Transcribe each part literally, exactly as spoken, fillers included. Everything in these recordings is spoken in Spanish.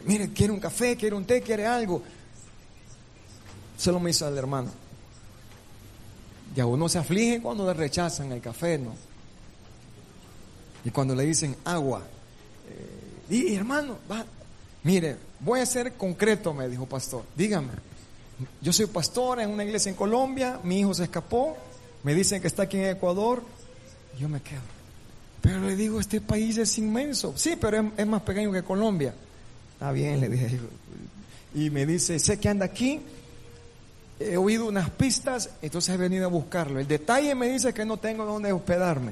mire, quiere un café, quiere un té, quiere algo. Solo me hizo al hermano. Ya uno se aflige cuando le rechazan el café, ¿no? Y cuando le dicen agua. Eh, y hermano, va, mire, voy a ser concreto, me dijo pastor. Dígame, yo soy pastor en una iglesia en Colombia, mi hijo se escapó, me dicen que está aquí en Ecuador, yo me quedo. Pero le digo, este país es inmenso. Sí, pero es, es más pequeño que Colombia. Está bien, le dije. Y me dice, sé que anda aquí, he oído unas pistas, entonces he venido a buscarlo. El detalle me dice que no tengo dónde hospedarme.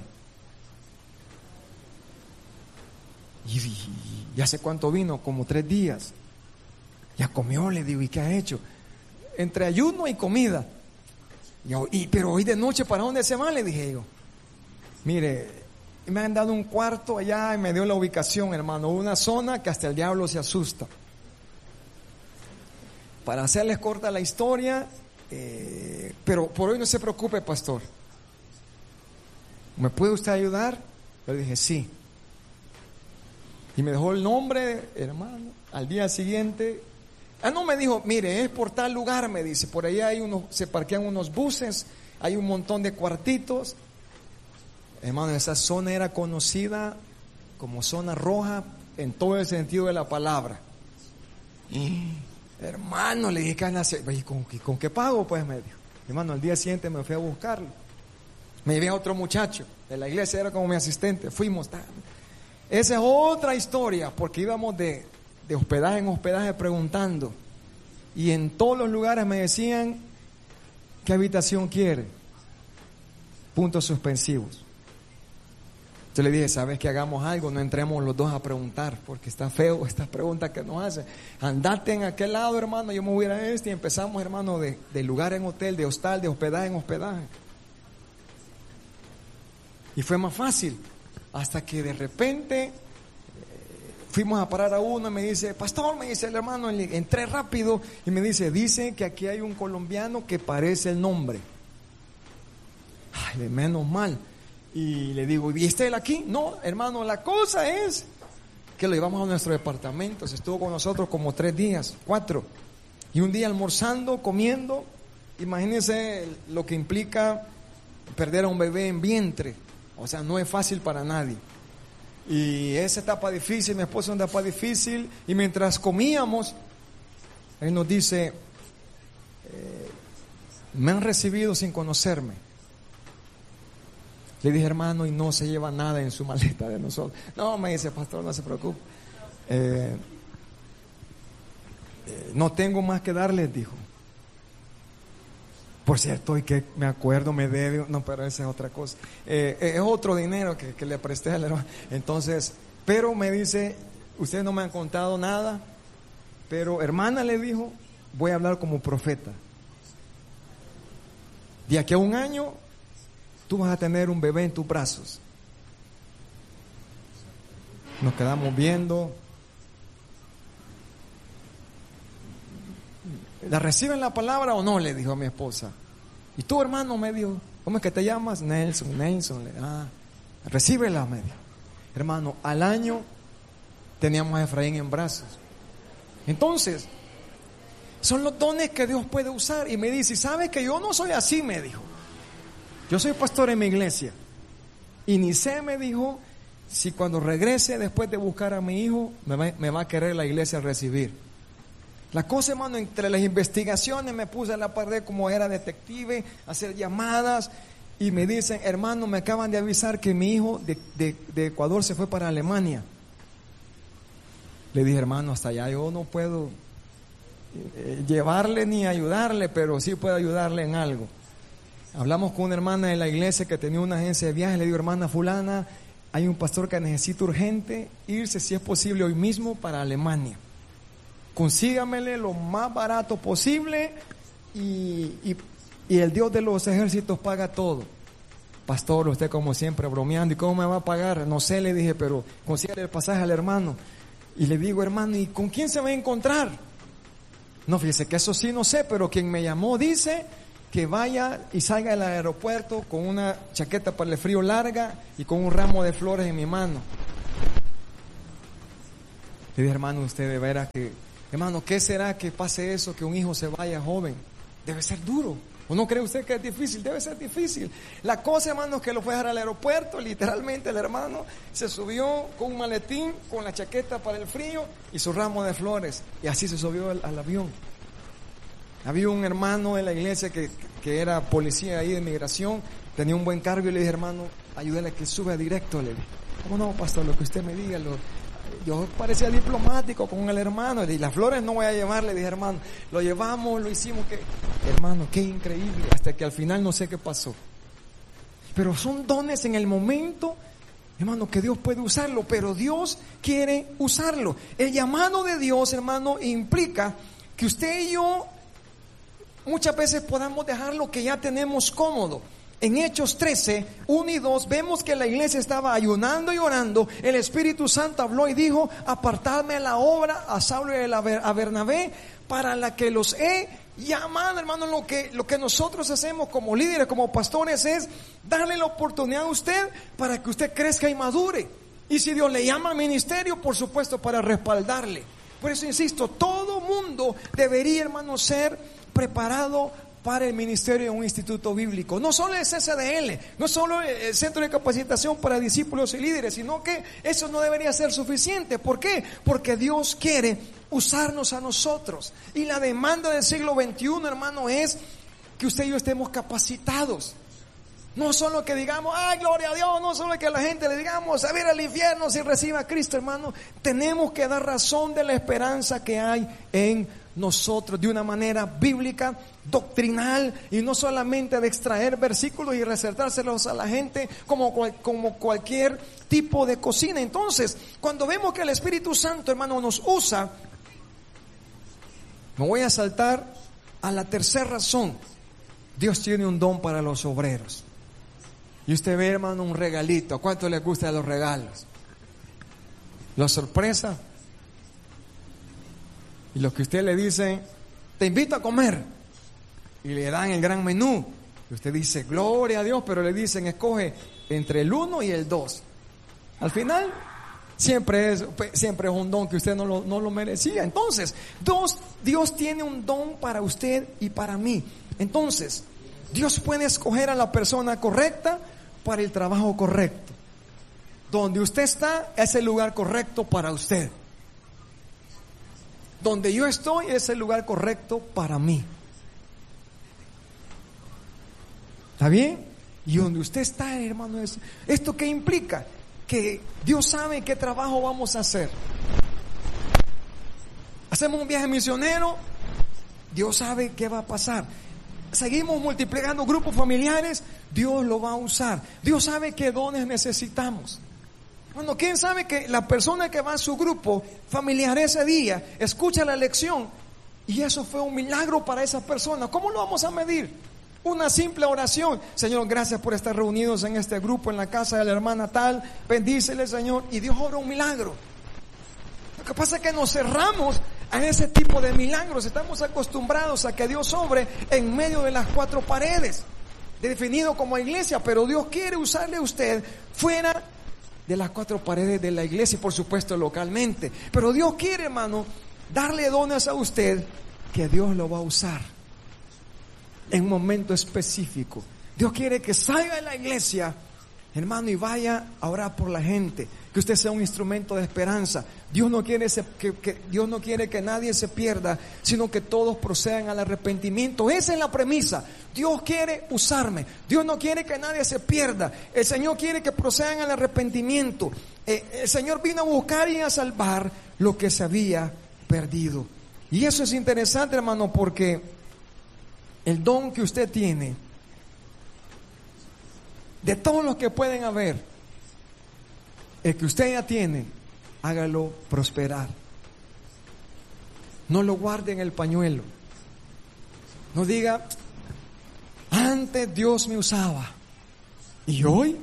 Y, y, y hace cuánto vino, como tres días. Ya comió, le digo, ¿y qué ha hecho? Entre ayuno y comida. Y, y, pero hoy de noche, ¿para dónde se va? Le dije yo. Mire, me han dado un cuarto allá y me dio la ubicación, hermano. Una zona que hasta el diablo se asusta. Para hacerles corta la historia, eh, pero por hoy no se preocupe, pastor. ¿Me puede usted ayudar? Le dije, sí. Y me dejó el nombre, hermano. Al día siguiente, ah, no, me dijo, mire, es por tal lugar, me dice. Por allá hay unos, se parquean unos buses, hay un montón de cuartitos. Hermano, esa zona era conocida como zona roja en todo el sentido de la palabra. Y, hermano, le dije, ¿y con, y con qué pago? Pues me dijo. Hermano, al día siguiente me fui a buscarlo. Me llevé a otro muchacho de la iglesia, era como mi asistente. Fuimos. Tan. Esa es otra historia, porque íbamos de, de hospedaje en hospedaje preguntando. Y en todos los lugares me decían, ¿qué habitación quiere? Puntos suspensivos. Yo le dije, ¿sabes que hagamos algo? No entremos los dos a preguntar, porque está feo estas preguntas que nos hacen. Andate en aquel lado, hermano, yo me voy a ir a este. Y empezamos, hermano, de, de lugar en hotel, de hostal, de hospedaje en hospedaje. Y fue más fácil, hasta que de repente eh, fuimos a parar a uno y me dice, pastor, me dice el hermano, entré rápido y me dice, dice que aquí hay un colombiano que parece el nombre. Ay, de menos mal. Y le digo, ¿y está él aquí? No, hermano, la cosa es que lo llevamos a nuestro departamento. Se estuvo con nosotros como tres días, cuatro. Y un día almorzando, comiendo. Imagínense lo que implica perder a un bebé en vientre. O sea, no es fácil para nadie. Y esa etapa difícil, mi esposa una etapa difícil. Y mientras comíamos, él nos dice, eh, me han recibido sin conocerme. Le dije, hermano, y no se lleva nada en su maleta de nosotros. No, me dice, pastor, no se preocupe. Eh, eh, no tengo más que darles, dijo. Por cierto, y que me acuerdo, me debe, no, pero esa es otra cosa. Eh, es otro dinero que, que le presté al hermano. Entonces, pero me dice, ustedes no me han contado nada, pero hermana le dijo, voy a hablar como profeta. De aquí a un año, tú vas a tener un bebé en tus brazos. Nos quedamos viendo. ¿La reciben la palabra o no? Le dijo a mi esposa. Y tú, hermano, me dijo, ¿cómo es que te llamas? Nelson, Nelson. Ah, recíbela, me dijo. Hermano, al año teníamos a Efraín en brazos. Entonces, son los dones que Dios puede usar. Y me dice, ¿sabes que yo no soy así? Me dijo. Yo soy pastor en mi iglesia. Y ni sé, me dijo, si cuando regrese después de buscar a mi hijo, me va, me va a querer la iglesia recibir. La cosa, hermano, entre las investigaciones me puse a la pared como era detective, hacer llamadas. Y me dicen, hermano, me acaban de avisar que mi hijo de, de, de Ecuador se fue para Alemania. Le dije, hermano, hasta allá yo no puedo eh, llevarle ni ayudarle, pero sí puedo ayudarle en algo. Hablamos con una hermana de la iglesia que tenía una agencia de viajes. Le digo, hermana fulana, hay un pastor que necesita urgente irse, si es posible, hoy mismo para Alemania. Consígamele lo más barato posible y, y, y el Dios de los ejércitos paga todo. Pastor, usted como siempre bromeando, ¿y cómo me va a pagar? No sé, le dije, pero consígale el pasaje al hermano. Y le digo, hermano, ¿y con quién se va a encontrar? No, fíjese que eso sí no sé, pero quien me llamó dice que vaya y salga del aeropuerto con una chaqueta para el frío larga y con un ramo de flores en mi mano. Le dije, hermano, usted de veras que, hermano, ¿qué será que pase eso, que un hijo se vaya joven? Debe ser duro. ¿O no cree usted que es difícil? Debe ser difícil. La cosa, hermano, es que lo fue a dejar al aeropuerto. Literalmente el hermano se subió con un maletín, con la chaqueta para el frío y su ramo de flores. Y así se subió al, al avión. Había un hermano en la iglesia que, que era policía ahí de migración. Tenía un buen cargo y le dije, hermano, ayúdale a que suba directo. Le dije, ¿cómo no, pastor? Lo que usted me diga, lo... Yo parecía diplomático con el hermano. Y las flores no voy a llevar, le dije, hermano. Lo llevamos, lo hicimos. Que hermano, qué increíble. Hasta que al final no sé qué pasó. Pero son dones en el momento, hermano, que Dios puede usarlo. Pero Dios quiere usarlo. El llamado de Dios, hermano, implica que usted y yo muchas veces podamos dejar lo que ya tenemos cómodo. En Hechos trece, uno y dos, vemos que la iglesia estaba ayunando y orando. El Espíritu Santo habló y dijo, apartadme a la obra, a Saulo y a Bernabé, para la que los he llamado. Hermano, lo que, lo que nosotros hacemos como líderes, como pastores, es darle la oportunidad a usted para que usted crezca y madure. Y si Dios le llama al ministerio, por supuesto, para respaldarle. Por eso insisto, todo mundo debería, hermano, ser preparado para el ministerio en un instituto bíblico. No solo el C C D L, no solo el Centro de Capacitación para Discípulos y Líderes, sino que eso no debería ser suficiente. ¿Por qué? Porque Dios quiere usarnos a nosotros. Y la demanda del siglo veintiuno, hermano, es que usted y yo estemos capacitados. No solo que digamos, ay, gloria a Dios, no solo que a la gente le digamos, a ver al infierno si recibe a Cristo, hermano. Tenemos que dar razón de la esperanza que hay en nosotros de una manera bíblica, doctrinal, y no solamente de extraer versículos y resaltárselos a la gente como, cual, como cualquier tipo de cocina. Entonces, cuando vemos que el Espíritu Santo, hermano, nos usa, me voy a saltar a la tercera razón. Dios tiene un don para los obreros. Y usted ve, hermano, un regalito. ¿A cuánto le gustan los regalos? La sorpresa. Y los que usted le dice, te invito a comer, y le dan el gran menú, y usted dice, gloria a Dios, pero le dicen, escoge entre el uno y el dos. Al final, siempre es, siempre es un don que usted no lo, no lo merecía. Entonces, Dios, Dios tiene un don para usted y para mí. Entonces, Dios puede escoger a la persona correcta para el trabajo correcto. Donde usted está, es el lugar correcto para usted. Donde yo estoy es el lugar correcto para mí. ¿Está bien? Y donde usted está, hermano, es, ¿esto qué implica? Que Dios sabe qué trabajo vamos a hacer. Hacemos un viaje misionero, Dios sabe qué va a pasar. Seguimos multiplicando grupos familiares, Dios lo va a usar. Dios sabe qué dones necesitamos. Bueno, ¿quién sabe que la persona que va a su grupo familiar ese día escucha la lección y eso fue un milagro para esa persona? ¿Cómo lo vamos a medir? Una simple oración. Señor, gracias por estar reunidos en este grupo en la casa de la hermana tal. Bendícele, Señor. Y Dios obra un milagro. Lo que pasa es que nos cerramos a ese tipo de milagros. Estamos acostumbrados a que Dios obre en medio de las cuatro paredes, definido como iglesia, pero Dios quiere usarle a usted fuera de las cuatro paredes de la iglesia y por supuesto localmente. Pero Dios quiere, hermano, darle dones a usted que Dios lo va a usar en un momento específico. Dios quiere que salga de la iglesia, hermano, y vaya a orar por la gente, que usted sea un instrumento de esperanza. Dios no quiere se, que, que Dios no quiere que nadie se pierda, sino que todos procedan al arrepentimiento. Esa es la premisa. Dios quiere usarme. Dios no quiere que nadie se pierda. El Señor quiere que procedan al arrepentimiento. Eh, el Señor vino a buscar y a salvar lo que se había perdido. Y eso es interesante, hermano, porque el don que usted tiene, de todos los que pueden haber, el que usted ya tiene, hágalo prosperar. No lo guarde en el pañuelo. No diga, antes Dios me usaba y hoy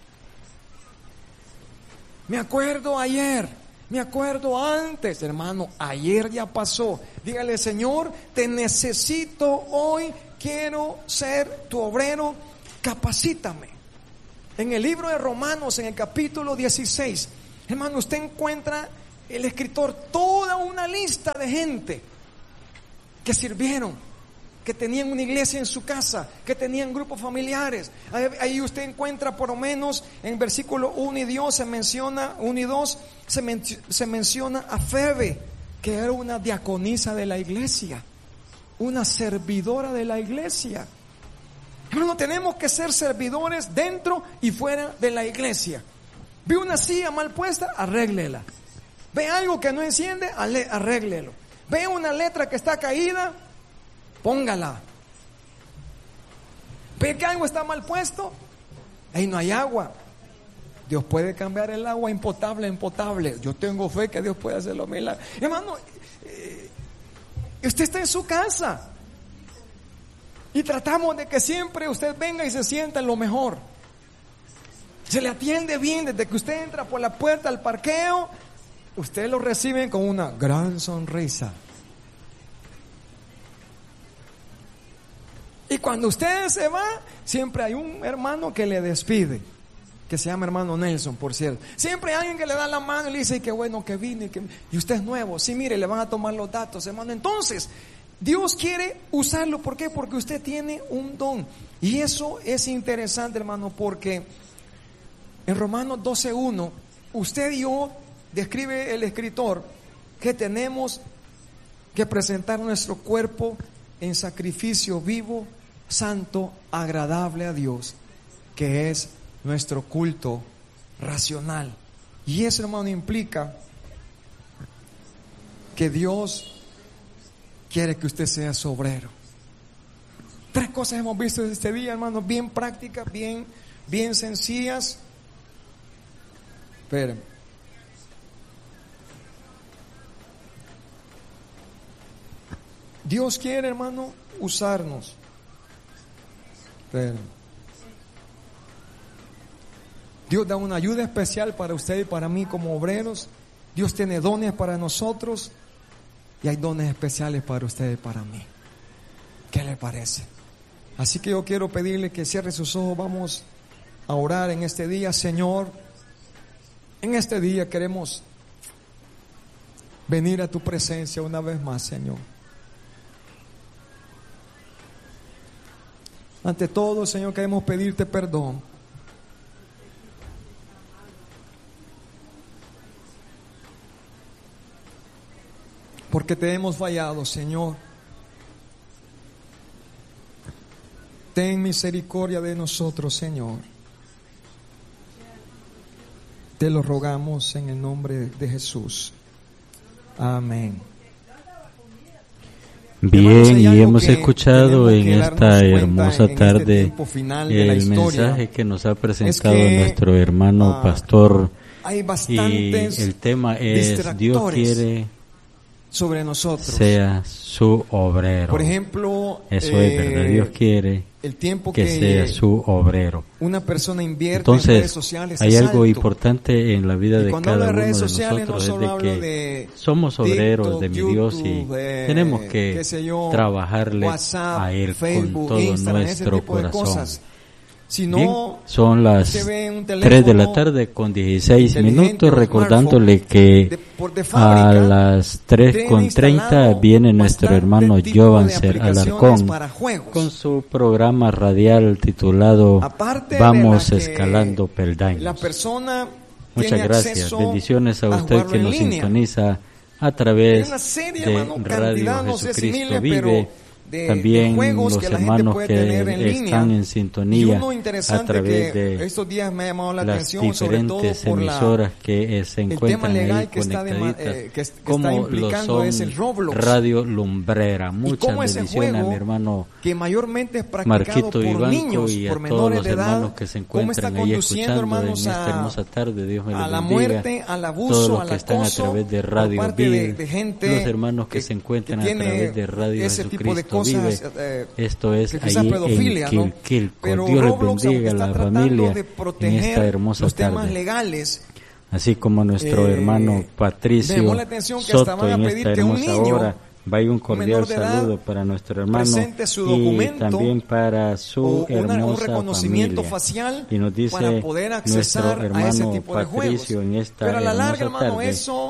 me acuerdo ayer, me acuerdo antes. Hermano, ayer ya pasó. Dígale, Señor, te necesito hoy, quiero ser tu obrero, capacítame. En el libro de Romanos, en el capítulo dieciséis, hermano, usted encuentra el escritor toda una lista de gente que sirvieron, que tenían una iglesia en su casa, que tenían grupos familiares. Ahí, ahí usted encuentra por lo menos en versículo uno y dos se menciona, uno y dos se, men, se menciona a Febe, que era una diaconisa de la iglesia, una servidora de la iglesia. Hermano, tenemos que ser servidores dentro y fuera de la iglesia. Ve una silla mal puesta, arréglela. Ve algo que no enciende, arréglelo. Ve una letra que está caída, póngala. Ve que algo está mal puesto, ahí no hay agua. Dios puede cambiar el agua impotable en potable. Yo tengo fe que Dios puede hacer los milagros. Hermano, eh, usted está en su casa y tratamos de que siempre usted venga y se sienta en lo mejor. Se le atiende bien desde que usted entra por la puerta al parqueo. Usted lo recibe con una gran sonrisa. Y cuando usted se va, siempre hay un hermano que le despide, que se llama hermano Nelson, por cierto. Siempre hay alguien que le da la mano y le dice, qué bueno que vine, que... y usted es nuevo. Sí, mire, le van a tomar los datos, hermano. Entonces, Dios quiere usarlo. ¿Por qué? Porque usted tiene un don. Y eso es interesante, hermano, porque en Romanos doce uno, usted y yo, describe el escritor, que tenemos que presentar nuestro cuerpo en sacrificio vivo, santo, agradable a Dios, que es nuestro culto racional. Y eso, hermano, implica que Dios quiere que usted sea sobrero. Tres cosas hemos visto este día, hermano, bien prácticas, bien, bien sencillas. Esperen. Dios quiere, hermano, usarnos. Pero Dios da una ayuda especial para usted y para mí como obreros. Dios tiene dones para nosotros y hay dones especiales para usted y para mí. ¿Qué le parece? Así que yo quiero pedirle que cierre sus ojos. Vamos a orar en este día. Señor, en este día queremos venir a tu presencia una vez más, Señor. Ante todo, Señor, queremos pedirte perdón. Porque te hemos fallado, Señor. Ten misericordia de nosotros, Señor. Te lo rogamos en el nombre de Jesús. Amén. Bien, y hemos escuchado en esta hermosa tarde el mensaje que nos ha presentado nuestro hermano pastor, y el tema es: Dios quiere sobre nosotros sea su obrero. Por ejemplo, eso es verdad, Dios quiere el tiempo que, que sea su obrero. Una persona invierte Entonces, en redes sociales. hay algo alto. importante en la vida Y de cada uno de sociales, nosotros, no es de que de somos obreros TikTok, de mi YouTube, Dios, y eh, tenemos que yo, trabajarle WhatsApp, a Él Facebook, con todo Instagram, nuestro corazón. Si no, Bien, son las tres de la tarde con dieciséis minutos, recordándole que de, por de fábrica, a las tres con treinta viene nuestro hermano Jovanser Alarcón con su programa radial titulado Vamos Escalando Peldaños. La persona Muchas gracias, bendiciones a usted que nos sintoniza a través serie, de hermano, Radio no sé Jesucristo si Vive. De, También de los que hermanos que en están en sintonía a través de estos días me ha llamado la las atención, diferentes sobre todo por emisoras la, que eh, se encuentran ahí conectaditas, eh, que, que como lo son es el Roblox, Radio Lumbrera. Muchas bendiciones a mi hermano que mayormente es Marquito por Ibanco niños, y a por todos los de edad, hermanos que se encuentran ahí escuchando en esta hermosa tarde. Dios me los a la bendiga. Muerte, al abuso, todos los al que están a través de Radio Vive, de, de los hermanos que, que se encuentran que a través de Radio Jesucristo Vive. Eh, Esto es ahí en Quilquilco. ¿no? Dios les bendiga a la familia en esta hermosa tarde. Legales, así como nuestro eh, hermano Patricio Soto en esta hermosa hora. Vaya un cordial saludo para nuestro hermano y también para su hermosa un reconocimiento familia. Facial y nos dice para poder nuestro hermano Patricio en esta Pero a la hermosa larga, hermano, tarde. Eso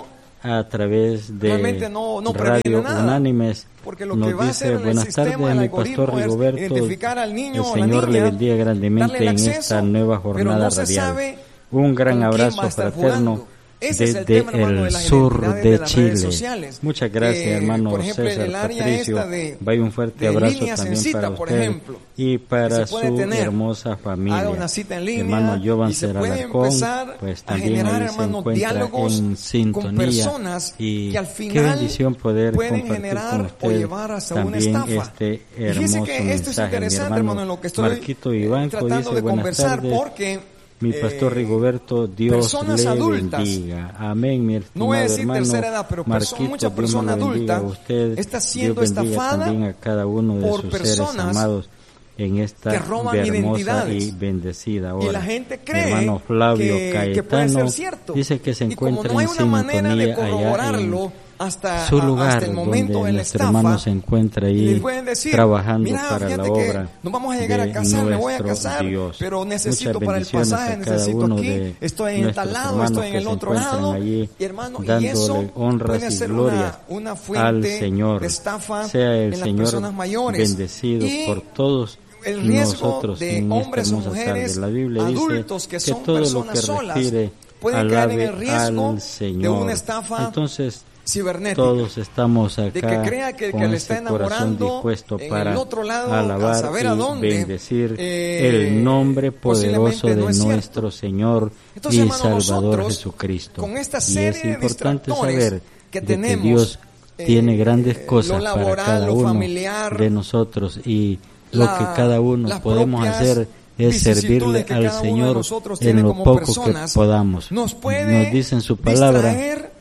a través de no, no Radio nada, Unánimes. Porque lo nos que va dice, a hacer buenas el tardes, sistema, mi pastor Rigoberto, identificar al niño, el Señor o la niña, le bendiga grandemente en acceso, esta nueva jornada no radial. Un gran abrazo fraterno Ese desde es el, tema, hermano, el de las sur de, de Chile. Muchas gracias, eh, hermano por ejemplo, César el área Patricio. esta de, Vaya un fuerte de abrazo líneas también en cita, para por usted ejemplo, y para su tener. hermosa familia. Haga una cita en línea, hermano Jovan y se puede Alarcón, empezar pues a también generar, ahí hermano, se encuentra diálogos en sintonía con personas y que al final qué bendición poder pueden compartir generar con o usted llevar hasta también una estafa. este Y hermoso que esto es mensaje. Mi interesante, hermano, hermano, en lo que estoy Marquito Ibanco tratando dice de buenas conversar, tardes. porque Mi pastor eh, Rigoberto, Dios le adultas, bendiga. Amén, mi estimado no voy a decir hermano tercera edad, pero Marquito, mucha Dios persona me lo bendiga adulta a usted. está siendo Dios bendiga estafada también a cada uno de por sus seres personas amados en esta que roban hermosa identidades. y bendecida hora. Y la gente cree mi hermano Flavio que, Caetano que puede ser cierto. dice que se encuentra y como no hay en una manera de sintonía allá en hasta, su lugar, hasta el momento donde de la nuestro estafa, hermano se encuentra ahí decir, trabajando mira, para la que obra no vamos a llegar a casar, me voy a casar, Dios. pero necesito Muchas para el pasaje, necesito aquí, estoy en tal lado, estoy en el otro lado, allí, y hermano, dándole y eso honras puede y ser glorias una, una fuente al Señor. de estafa sea el en Señor las personas mayores. Bendecido y por todos el riesgo nosotros de en hombres esta o hermosa mujeres tarde. La Biblia adultos dice que son todo personas lo que solas respire pueden caer en el alabe riesgo al Señor. de una estafa Entonces, cibernética, todos estamos acá de que crea que el con que le este está corazón enamorando dispuesto en para el otro lado, alabar a saber y a dónde, bendecir eh, el nombre poderoso de no es nuestro Señor Entonces, y hermano, Salvador Jesucristo. Con esta Y serie es importante de saber que de tenemos, que Dios eh, tiene grandes cosas laboral, para cada uno familiar, de nosotros y la, lo que cada uno podemos hacer es servirle al Señor en lo poco personas, que podamos. Nos, puede nos dice en su palabra,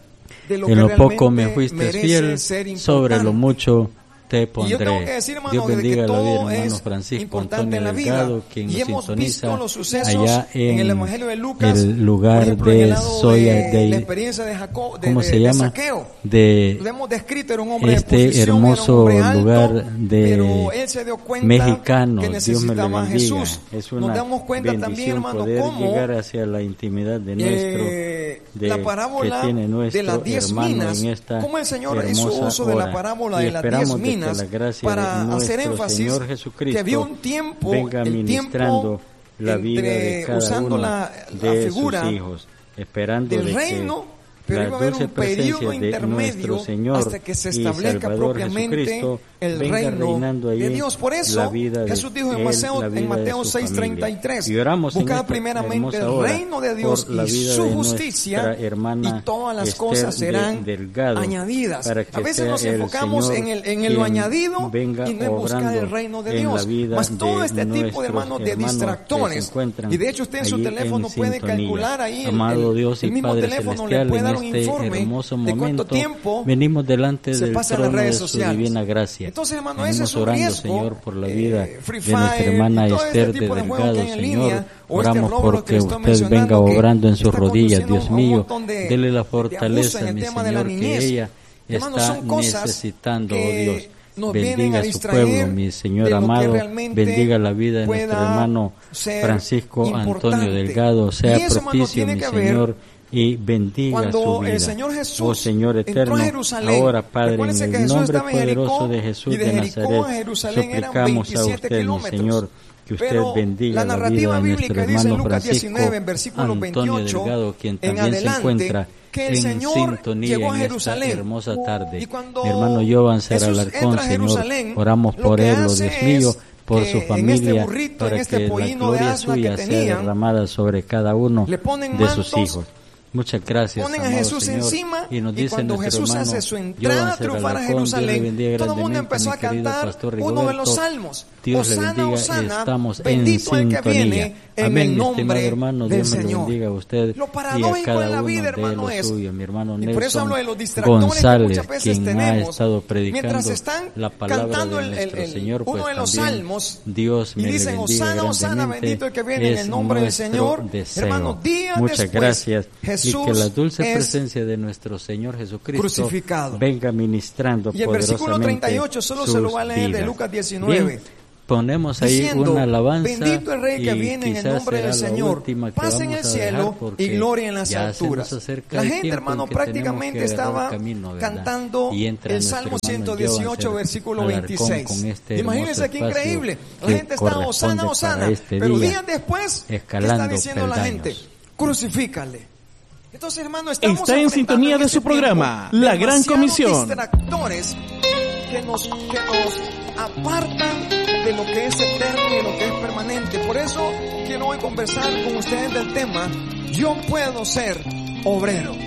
de lo en lo poco me fuiste fiel, sobre lo mucho te pondré. Decir, hermano, Dios bendiga la vida, hermano es Francisco Antonio Delgado, quien y nos sintoniza allá en, en el Evangelio de Lucas, el lugar ejemplo, de el Soya de, de, la experiencia de Jacob, de, ¿cómo de, se llama? De, de lo hemos descrito, era un hombre este de posición, hermoso era un hombre lugar alto, de pero él se dio cuenta mexicanos. que Dios me lo bendiga. Jesús. Es una Nos damos cuenta bendición también, hermano, poder cómo llegar hacia la intimidad de nuestro eh, de, la parábola que tiene nuestro de las diez hermano minas, en esta cómo el Señor hizo hermosa uso de la hora. parábola Y de las diez esperamos de que minas la gracia para de hacer nuestro énfasis Señor Jesucristo que había un tiempo, venga el ministrando tiempo la vida entre, de cada usando uno la, la de figura sus hijos, esperando del de reino, que pero la iba a haber dulce un periodo presencia de intermedio nuestro Señor hasta que se y establezca Salvador propiamente Jesucristo el venga reino reinando allí de Dios. Por eso la vida de Jesús dijo en él, Mateo, la vida en Mateo de su seis treinta y tres, y oramos en buscad esta primeramente el hermosa reino de Dios por la y vida su de justicia, nuestra hermana y todas las Esther cosas serán Delgado, añadidas. para que A veces sea nos el enfocamos Señor en, el, en el lo añadido venga y no en buscar el reino de Dios. Mas todo este tipo de hermanos de distractores, y de hecho usted en su teléfono puede calcular ahí el, Amado Dios y el mismo Padre teléfono celestial, le puede dar un en este informe hermoso de cuánto tiempo venimos delante se del pasa en las trono de redes su sociales. divina gracia. Entonces, hermano, venimos ese es un orando, riesgo, Señor, por la vida eh, Free de nuestra Fire, hermana todo este Esther de tipo de juegos Delgado, que hay en Señor. línea, o Oramos este robo porque que estoy usted mencionando, venga que obrando en sus está rodillas, conduciendo Dios a un mío. montón de- Dele la de abuso fortaleza, en el mi tema de la Señor, niñez. que ella Hermano, está son cosas necesitando, que Dios. nos vienen a Bendiga a su distraer pueblo, mi de Señor lo que amado. realmente Bendiga la vida de nuestro pueda hermano ser Francisco importante. Antonio Delgado. Sea Y eso, hermano, propicio, tiene mi que ver Señor, y bendiga cuando su vida. el Señor Jesús Oh Señor eterno, entró a Jerusalén. ahora Padre, en Recuérdense que el Jesús nombre estaba en Jericó, poderoso de Jesús y de de Jericó a Nazaret, Jerusalén eran suplicamos a veintisiete usted, mi kilómetros. Señor, que usted Pero bendiga la la, narrativa vida de bíblica nuestro dice en hermano Lucas Francisco diecinueve, en versículo Antonio veintiocho, Delgado, quien en también adelante, se encuentra que el en Señor sintonía llegó a en Jerusalén. esta hermosa tarde. Y cuando Mi hermano Jovan Jesús Alarcón, entra a Señor, Jerusalén, oramos lo por que él, oh hace Dios mío, es por que su en familia, este burrito, para en este que la pollino de gloria asna suya que sea tenían, derramada sobre cada uno le ponen de sus mantos, hijos. Muchas gracias, ponen a amado Jesús Señor, encima, y nos y dice cuando nuestro Jesús hermano hace su entrada Jovan triunfal a Alarcón, Dios le Jerusalén, bendiga todo el mundo grandemente, empezó a mi querido cantar Pastor uno de Rigoberto. los salmos. Dios le Hosana, bendiga, Hosana, estamos bendito en el que viene sintonía. en Amén, el mi estimado nombre hermano, del Dios me lo Señor. bendiga a usted Lo y a paradójico cada en la uno vida, de hermano, los es, suyos. Mi hermano y por eso hablo de Nelson los distractores González, que muchas veces quien ha tenemos, estado predicando mientras están la palabra cantando de el, nuestro el, el, Señor, uno pues de los también salmos, Dios me y le dicen, bendiga Hosana, Hosana, grandemente, bendito el que viene en es el nombre del nuestro Señor. deseo. Hermano, día Muchas después, gracias, Jesús y que la dulce es presencia de nuestro Señor Jesucristo crucificado. venga ministrando Y el versículo poderosamente treinta y ocho solo se lo va a leer de vidas. Lucas diecinueve. Bien, ponemos ahí diciendo, una alabanza, bendito el Rey que viene en el nombre del Señor, paz en el cielo y gloria en las alturas. La gente, hermano, prácticamente estaba camino, cantando el Salmo ciento dieciocho, versículo veintiséis. Este Imagínense qué increíble. La gente está osana, osana, este pero días después, ¿qué está diciendo peldaños. La gente? Crucifícale. Entonces, hermano, estamos está en sintonía de su programa, La Gran Comisión. Distractores que nos, que nos apartan de lo que es eterno y de lo que es permanente. Por eso quiero hoy conversar con ustedes del tema, yo puedo ser obrero.